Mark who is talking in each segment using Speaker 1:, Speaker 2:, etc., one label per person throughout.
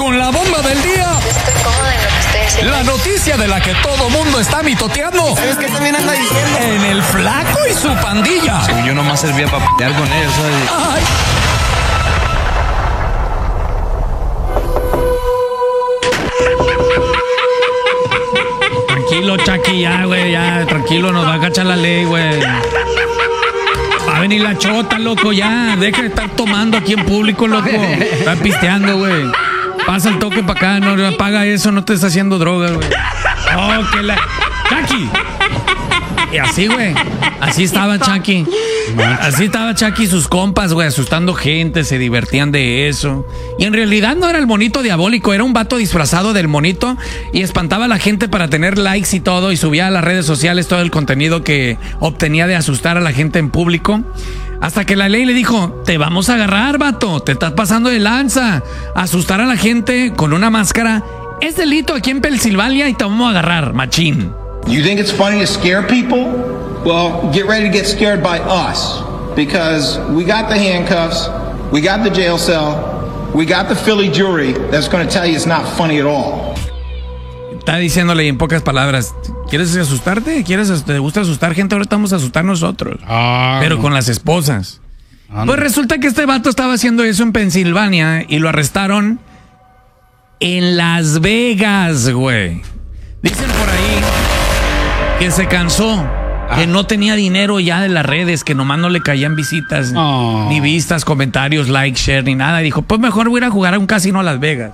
Speaker 1: con la bomba del día.
Speaker 2: Estoy cómoda en lo que estoy haciendo.
Speaker 1: La noticia de la que todo mundo está mitoteando.
Speaker 3: ¿Sabes qué también anda diciendo?
Speaker 1: En el Flaco y su pandilla.
Speaker 4: Sí, yo nomás servía para pelear con ellos, ¿sabes?
Speaker 1: Ay.
Speaker 5: Tranquilo, Chucky, ya, güey, ya, tranquilo, nos va a cachar la ley, güey. Va a venir la chota, loco, ya. Deja de estar tomando aquí en público, loco. Está pisteando, güey. Pasa el toque para acá, no paga eso, no te está haciendo droga, güey. Oh, que la... ¡Chucky! Y así, güey. Así estaba Chucky. Así estaba Chucky y sus compas, güey, asustando gente, se divertían de eso. Y en realidad no era el monito diabólico, era un vato disfrazado del monito y espantaba a la gente para tener likes y todo, y subía a las redes sociales todo el contenido que obtenía de asustar a la gente en público. Hasta que la ley le dijo: te vamos a agarrar, vato, te estás pasando de lanza. Asustar a la gente con una máscara es delito aquí en Pensilvania y te vamos a agarrar, machín.
Speaker 6: You think it's funny to scare people? Well, get ready to get scared by us, because we got the handcuffs, we got the jail cell, we got the Philly jury that's going to tell you it's not funny at all.
Speaker 5: Está diciéndole en pocas palabras: ¿quieres asustarte? ¿Te gusta asustar gente? Ahora vamos a asustar nosotros. Pero con las esposas. Pues resulta que este vato estaba haciendo eso en Pensilvania y lo arrestaron en Las Vegas, güey. Dicen por ahí que se cansó, que no tenía dinero ya de las redes, que nomás no le caían visitas, ni vistas, comentarios, like, share, ni nada. Y dijo: pues mejor voy a ir a jugar a un casino a Las Vegas.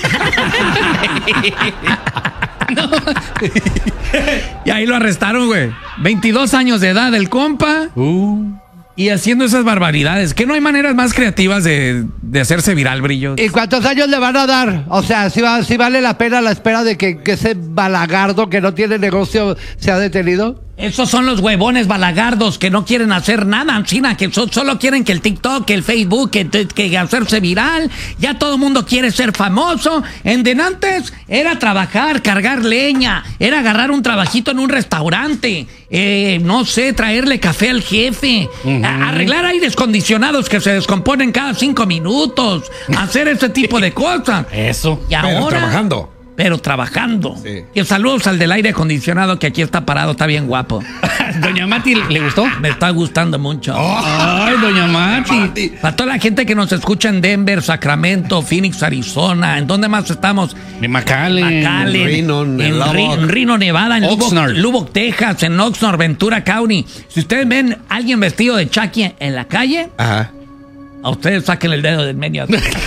Speaker 5: Y ahí lo arrestaron, güey. 22 años de edad el compa. Y haciendo esas barbaridades. Que no hay maneras más creativas de hacerse viral, Brillo.
Speaker 3: ¿Y cuántos años le van a dar? O sea, si vale la pena la espera de que ese balagardo que no tiene negocio sea detenido.
Speaker 5: Esos son los huevones balagardos que no quieren hacer nada, China, que solo quieren que el TikTok, que el Facebook, que hacerse viral. Ya todo el mundo quiere ser famoso. Antes era trabajar, cargar leña, era agarrar un trabajito en un restaurante, no sé, traerle café al jefe, arreglar aires acondicionados que se descomponen cada 5 minutos, hacer ese tipo de cosas.
Speaker 4: Eso.
Speaker 5: Y ahora...
Speaker 4: Pero trabajando.
Speaker 5: Sí. Y saludos al del aire acondicionado que aquí está parado, está bien guapo.
Speaker 4: Doña Mati, ¿le gustó?
Speaker 5: Me está gustando mucho.
Speaker 4: Ay, doña Mati.
Speaker 5: Para toda la gente que nos escucha en Denver, Sacramento, Phoenix, Arizona, ¿en dónde más estamos?
Speaker 4: En McAllen,
Speaker 5: en Reno, Nevada, en Lubbock, Texas, en Oxnard, Ventura County. Si ustedes ven a alguien vestido de Chucky en la calle, a ustedes saquen el dedo del medio.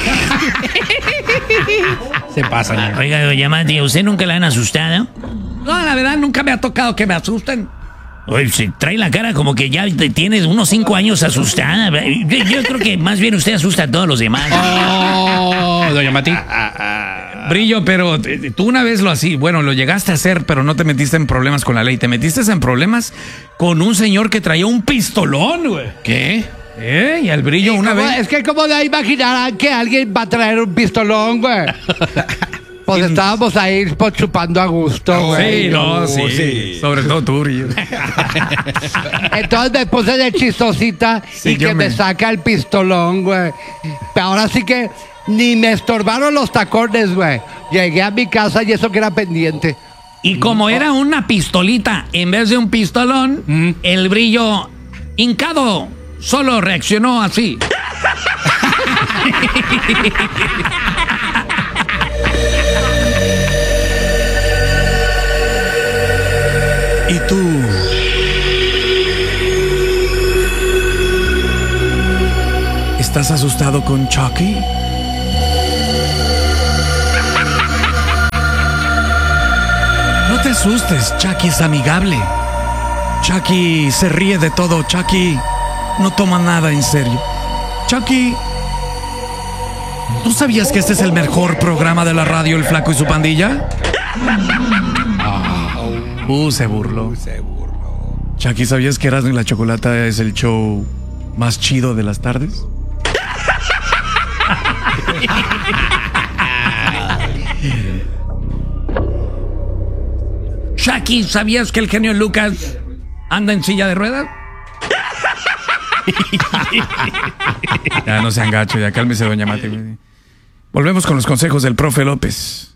Speaker 4: Se pasa.
Speaker 5: Oiga, doña Mati, ¿usted nunca la han asustado? No, la verdad, nunca me ha tocado que me asusten. Oye, se trae la cara como que ya tienes unos 5 años asustada. Yo creo que más bien usted asusta a todos los demás.
Speaker 4: Doña Mati.
Speaker 5: Brillo, pero tú una vez lo llegaste a hacer, pero no te metiste en problemas con la ley. Te metiste en problemas con un señor que traía un pistolón, güey.
Speaker 4: ¿Qué?
Speaker 5: Y al Brillo una vez...
Speaker 3: Es que como de imaginar que alguien va a traer un pistolón, güey. Pues estábamos ahí chupando a gusto, güey.
Speaker 5: Sí. Sobre todo tú, Brillo.
Speaker 3: Entonces me puse de chistosita y que me saca el pistolón, güey. Pero ahora sí que ni me estorbaron los tacones, güey. Llegué a mi casa y eso que era pendiente.
Speaker 5: Y como era una pistolita en vez de un pistolón, el Brillo hincado solo reaccionó así.
Speaker 1: ¿Y tú? ¿Estás asustado con Chucky? No te asustes, Chucky es amigable. Chucky se ríe de todo. Chucky no toma nada en serio. Chucky, ¿tú sabías que este es el mejor programa de la radio, El Flaco y su pandilla? Se burló. Chucky, ¿sabías que Erasmo y la Chocolata es el show más chido de las tardes?
Speaker 5: Chucky, ¿sabías que el genio Lucas anda en silla de ruedas?
Speaker 1: Ya no sean gachos, ya cálmese, doña Mati. Volvemos con los consejos del profe López.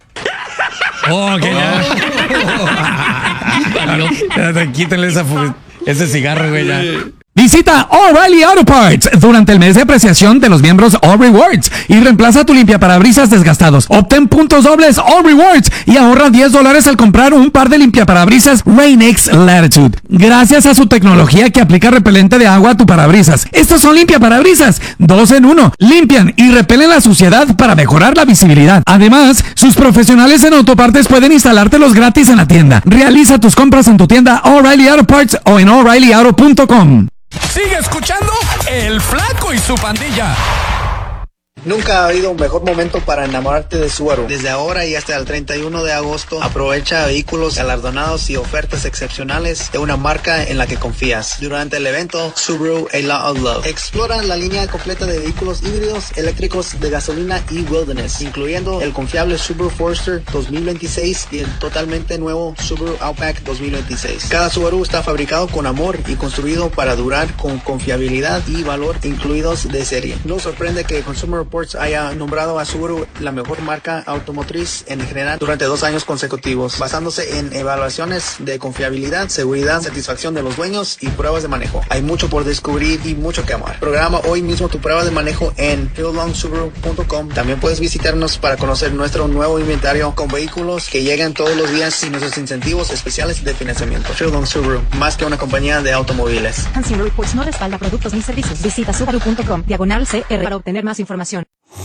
Speaker 1: Quítenle ese cigarro, güey, ya.
Speaker 5: Visita O'Reilly Auto Parts durante el mes de apreciación de los miembros All Rewards y reemplaza tu limpiaparabrisas desgastados. Obtén puntos dobles All Rewards y ahorra $10 al comprar un par de limpiaparabrisas Rain-X Latitude. Gracias a su tecnología que aplica repelente de agua a tu parabrisas. Estos son limpiaparabrisas 2 en 1. Limpian y repelen la suciedad para mejorar la visibilidad. Además, sus profesionales en autopartes pueden instalártelos gratis en la tienda. Realiza tus compras en tu tienda O'Reilly Auto Parts o en O'ReillyAuto.com.
Speaker 1: Sigue escuchando El Flaco y su pandilla.
Speaker 7: Nunca ha habido un mejor momento para enamorarte de Subaru. Desde ahora y hasta el 31 de agosto, aprovecha vehículos galardonados y ofertas excepcionales de una marca en la que confías. Durante el evento Subaru A Lot of Love, explora la línea completa de vehículos híbridos, eléctricos, de gasolina y wilderness, incluyendo el confiable Subaru Forester 2026 y el totalmente nuevo Subaru Outback 2026. Cada Subaru está fabricado con amor y construido para durar con confiabilidad y valor incluidos de serie. No sorprende que Consumer Reports haya nombrado a Subaru la mejor marca automotriz en general durante 2 años consecutivos, basándose en evaluaciones de confiabilidad, seguridad, satisfacción de los dueños y pruebas de manejo. Hay mucho por descubrir y mucho que amar. Programa hoy mismo tu prueba de manejo en fieldlongsubaru.com. También puedes visitarnos para conocer nuestro nuevo inventario con vehículos que llegan todos los días y nuestros incentivos especiales de financiamiento. Fieldlong Subaru, más que una compañía de automóviles.
Speaker 8: Consumer Reports no respalda productos ni servicios. Visita subaru.com/CR para obtener más información.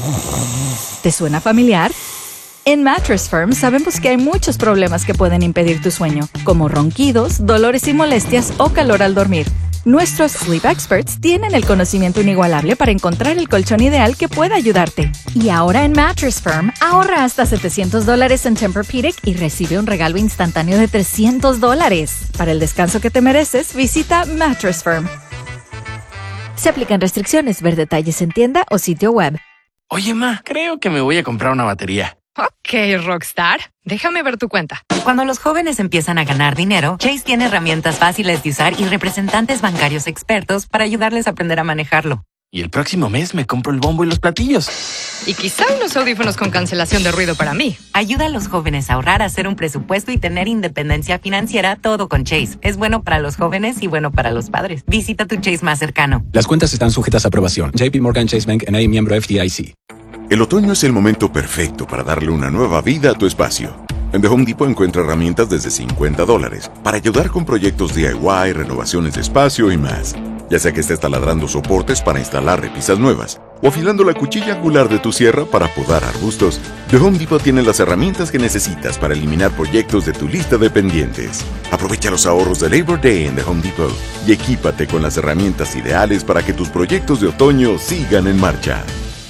Speaker 9: ¿Te suena familiar? En Mattress Firm sabemos que hay muchos problemas que pueden impedir tu sueño, como ronquidos, dolores y molestias o calor al dormir. Nuestros Sleep Experts tienen el conocimiento inigualable para encontrar el colchón ideal que pueda ayudarte. Y ahora en Mattress Firm, ahorra hasta $700 en Tempur-Pedic y recibe un regalo instantáneo de $300. Para el descanso que te mereces, visita Mattress Firm. Se aplican restricciones. Ver detalles en tienda o sitio web.
Speaker 10: Oye, ma, creo que me voy a comprar una batería.
Speaker 11: Ok, Rockstar. Déjame ver tu cuenta.
Speaker 12: Cuando los jóvenes empiezan a ganar dinero, Chase tiene herramientas fáciles de usar y representantes bancarios expertos para ayudarles a aprender a manejarlo.
Speaker 10: Y el próximo mes me compro el bombo y los platillos.
Speaker 11: Y quizá unos audífonos con cancelación de ruido para mí.
Speaker 12: Ayuda a los jóvenes a ahorrar, a hacer un presupuesto y tener independencia financiera, todo con Chase. Es bueno para los jóvenes y bueno para los padres. Visita tu Chase más cercano.
Speaker 13: Las cuentas están sujetas a aprobación. JP Morgan Chase Bank N.A., miembro FDIC.
Speaker 14: El otoño es el momento perfecto para darle una nueva vida a tu espacio. En The Home Depot encuentra herramientas desde $50 para ayudar con proyectos DIY, renovaciones de espacio y más. Ya sea que estés taladrando soportes para instalar repisas nuevas o afilando la cuchilla angular de tu sierra para podar arbustos, The Home Depot tiene las herramientas que necesitas para eliminar proyectos de tu lista de pendientes. Aprovecha los ahorros de Labor Day en The Home Depot y equípate con las herramientas ideales para que tus proyectos de otoño sigan en marcha.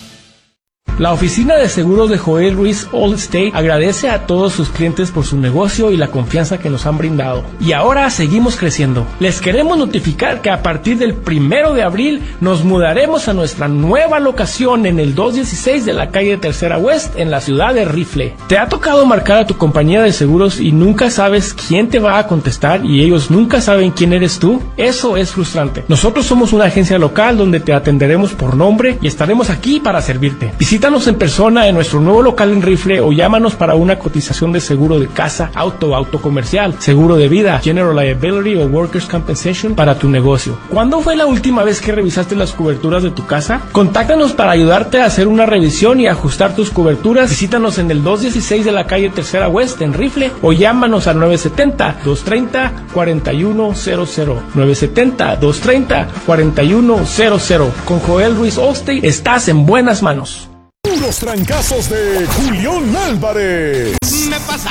Speaker 15: La oficina de seguros de Joel Ruiz Allstate agradece a todos sus clientes por su negocio y la confianza que nos han brindado. Y ahora seguimos creciendo. Les queremos notificar que a partir del 1 de abril nos mudaremos a nuestra nueva locación en el 216 de la calle Tercera West en la ciudad de Rifle. ¿Te ha tocado marcar a tu compañía de seguros y nunca sabes quién te va a contestar y ellos nunca saben quién eres tú? Eso es frustrante. Nosotros somos una agencia local donde te atenderemos por nombre y estaremos aquí para servirte. Visítanos en persona en nuestro nuevo local en Rifle o llámanos para una cotización de seguro de casa, auto comercial, seguro de vida, general liability o workers' compensation para tu negocio. ¿Cuándo fue la última vez que revisaste las coberturas de tu casa? Contáctanos para ayudarte a hacer una revisión y ajustar tus coberturas. Visítanos en el 216 de la calle Tercera West en Rifle o llámanos al 970-230-4100. 970-230-4100. Con Joel Ruiz Allstate estás en buenas manos.
Speaker 16: Los trancazos de Julián Álvarez.
Speaker 17: Me pasa